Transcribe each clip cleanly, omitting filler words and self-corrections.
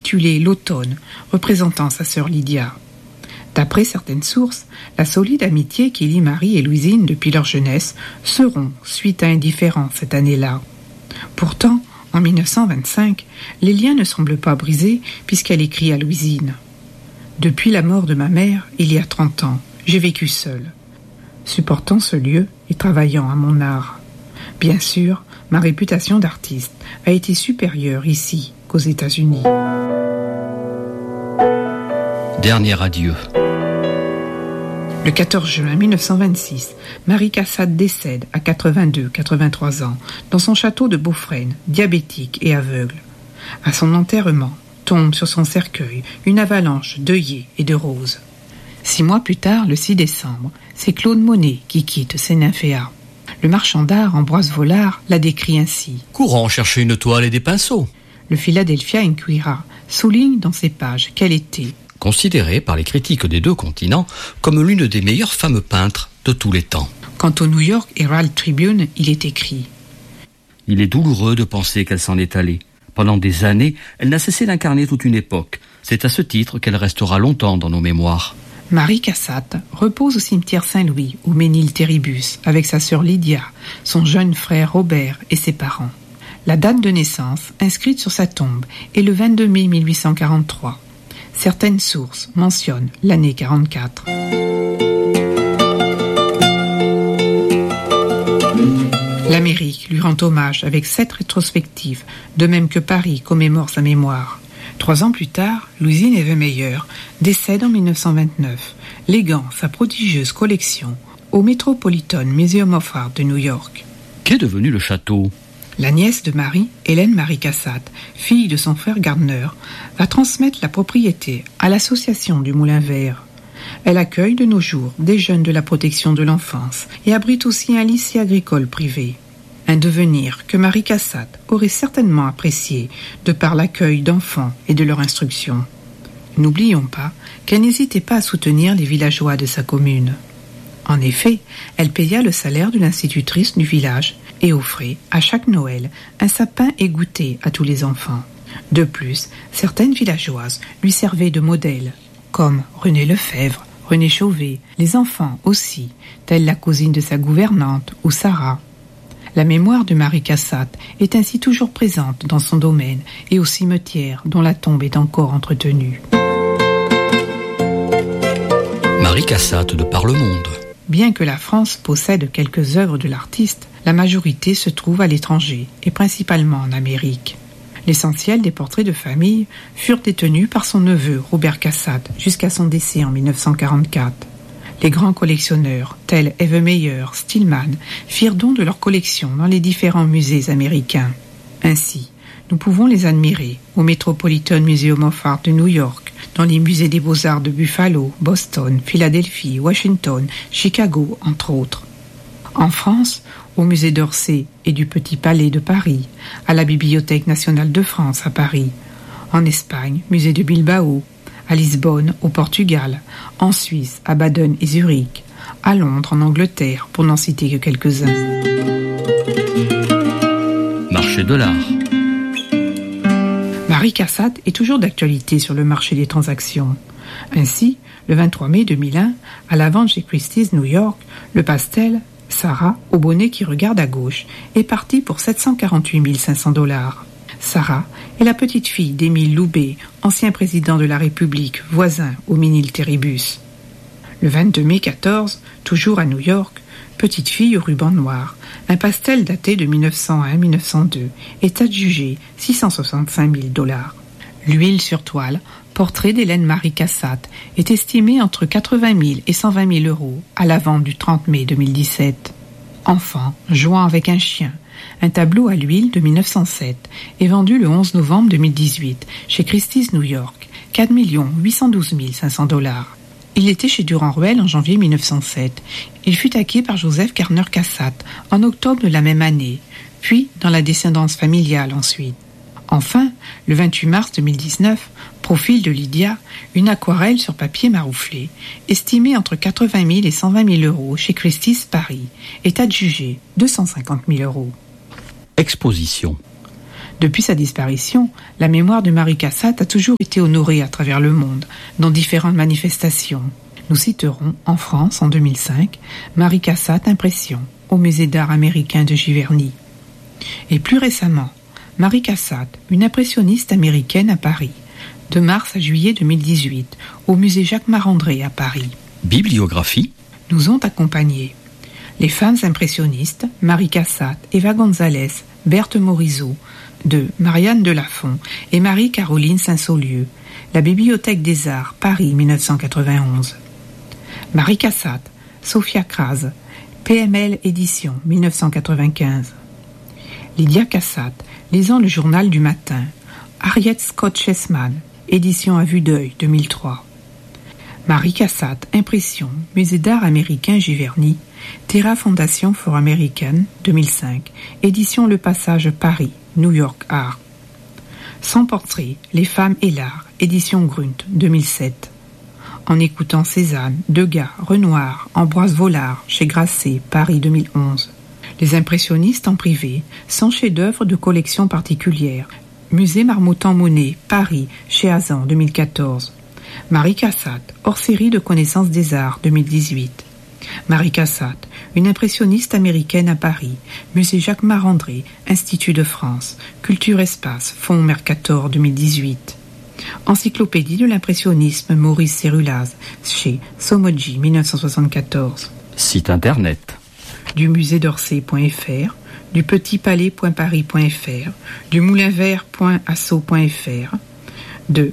intitulé L'automne, représentant sa sœur Lydia. D'après certaines sources, la solide amitié qui lie Marie et Louisine depuis leur jeunesse se rompt suite à un différend cette année-là. Pourtant, en 1925, les liens ne semblent pas brisés puisqu'elle écrit à Louisine. « Depuis la mort de ma mère, il y a 30 ans, j'ai vécu seule, supportant ce lieu et travaillant à mon art. Bien sûr, ma réputation d'artiste a été supérieure ici qu'aux États-Unis. » Dernier adieu. Le 14 juin 1926, Marie Cassatt décède à 82-83 ans dans son château de Beaufresne, diabétique et aveugle. À son enterrement, tombe sur son cercueil une avalanche d'œillets et de roses. 6 mois plus tard, le 6 décembre, c'est Claude Monet qui quitte ses nymphéas. Le marchand d'art Ambroise Vollard la décrit ainsi. Courant chercher une toile et des pinceaux. Le Philadelphia Inquirer souligne dans ses pages qu'elle était considérée par les critiques des 2 continents comme l'une des meilleures femmes peintres de tous les temps. Quant au New York Herald Tribune, il est écrit « Il est douloureux de penser qu'elle s'en est allée. Pendant des années, elle n'a cessé d'incarner toute une époque. C'est à ce titre qu'elle restera longtemps dans nos mémoires. » Marie Cassatt repose au cimetière Saint-Louis, au Ménil-Théribus, avec sa sœur Lydia, son jeune frère Robert et ses parents. La date de naissance, inscrite sur sa tombe, est le 22 mai 1843. Certaines sources mentionnent l'année 44. L'Amérique lui rend hommage avec 7 rétrospectives, de même que Paris commémore sa mémoire. 3 ans plus tard, Louisine Evemeyer décède en 1929, léguant sa prodigieuse collection au Metropolitan Museum of Art de New York. Qu'est devenu le château ? La nièce de Marie, Hélène Marie Cassatt, fille de son frère Gardner, va transmettre la propriété à l'association du Moulin Vert. Elle accueille de nos jours des jeunes de la protection de l'enfance et abrite aussi un lycée agricole privé. Un devenir que Marie Cassatt aurait certainement apprécié de par l'accueil d'enfants et de leur instruction. N'oublions pas qu'elle n'hésitait pas à soutenir les villageois de sa commune. En effet, elle paya le salaire d'une institutrice du village et offrait à chaque Noël un sapin et goûter à tous les enfants. De plus, certaines villageoises lui servaient de modèle, comme René Lefebvre, René Chauvet, les enfants aussi, telle la cousine de sa gouvernante ou Sarah. La mémoire de Marie Cassatt est ainsi toujours présente dans son domaine et au cimetière dont la tombe est encore entretenue. Marie Cassatt de par le monde. Bien que la France possède quelques œuvres de l'artiste, la majorité se trouve à l'étranger et principalement en Amérique. L'essentiel des portraits de famille furent détenus par son neveu Robert Cassatt jusqu'à son décès en 1944. Les grands collectionneurs, tels Evemeyer, Stillman, firent don de leur collection dans les différents musées américains. Ainsi, nous pouvons les admirer au Metropolitan Museum of Art de New York, dans les musées des Beaux-Arts de Buffalo, Boston, Philadelphie, Washington, Chicago, entre autres. En France, au musée d'Orsay et du Petit Palais de Paris, à la Bibliothèque nationale de France à Paris, en Espagne, musée de Bilbao, à Lisbonne, au Portugal, en Suisse, à Baden et Zurich, à Londres, en Angleterre, pour n'en citer que quelques-uns. Marché de l'art. Marie Cassatt est toujours d'actualité sur le marché des transactions. Ainsi, le 23 mai 2001, à la vente chez Christie's New York, le pastel Sarah, au bonnet qui regarde à gauche, est parti pour 748 500 $. Sarah est la petite fille d'Émile Loubet, ancien président de la République, voisin au Ménil-Théribus. Le 22 mai 14, toujours à New York, petite fille au ruban noir, un pastel daté de 1901-1902 est adjugé 665 000 $. L'huile sur toile, portrait d'Hélène Marie Cassatt, est estimée entre 80 000 et 120 000 € à la vente du 30 mai 2017. Enfant jouant avec un chien, un tableau à l'huile de 1907 est vendu le 11 novembre 2018 chez Christie's New York, 4 812 500 $. Il était chez Durand-Ruel en janvier 1907. Il fut acquis par Joseph Garner Cassatt en octobre de la même année, puis dans la descendance familiale ensuite. Enfin, le 28 mars 2019, profil de Lydia, une aquarelle sur papier marouflé, estimée entre 80 000 et 120 000 € chez Christie's Paris, est adjugée 250 000 €. Exposition. Depuis sa disparition, la mémoire de Marie Cassatt a toujours été honorée à travers le monde, dans différentes manifestations. Nous citerons, en France, en 2005, Marie Cassatt Impression, au Musée d'art américain de Giverny. Et plus récemment, Marie Cassatt, une impressionniste américaine à Paris, de mars à juillet 2018, au Musée Jacques-Marandré à Paris. Bibliographie. Nous ont accompagnés les femmes impressionnistes, Marie Cassatt, Eva González, Berthe Morisot, de Marianne Delafont et Marie-Caroline Saint-Saulieu, la Bibliothèque des Arts, Paris 1991. Marie Cassatt, Sophia Kras, PML Édition 1995. Lydia Cassatt, lisant le journal du matin, Harriet Scott Chessman, Édition à vue d'œil 2003. Marie Cassatt, Impression, Musée d'art américain Giverny, Terra Fondation for American 2005, Édition Le Passage Paris, New York Art. Sans portrait, Les femmes et l'art, Édition Grunt 2007. En écoutant Cézanne, Degas, Renoir, Ambroise Vollard, chez Grasset, Paris 2011. Les impressionnistes en privé, sans chef-d'œuvre de collection particulière, Musée Marmottan-Monet, Paris, chez Azan 2014. Marie Cassatt, hors série de connaissances des arts 2018. Marie Cassatt, une impressionniste américaine à Paris, Musée Jacques-Marandré, Institut de France, Culture Espace, Fonds Mercator 2018. Encyclopédie de l'impressionnisme Maurice Cérulaz, chez Somoji 1974. Site internet. Du musée d'Orsay.fr, du petitpalais.paris.fr, du moulinvert.asso.fr, de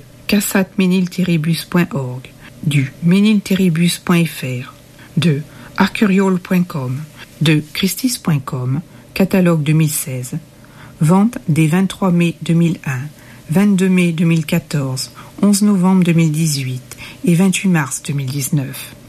cassatmenil-bus.org, du menil-bus.fr, de arcuriol.com, de christis.com, catalogue 2016, vente des 23 mai 2001, 22 mai 2014, 11 novembre 2018 et 28 mars 2019.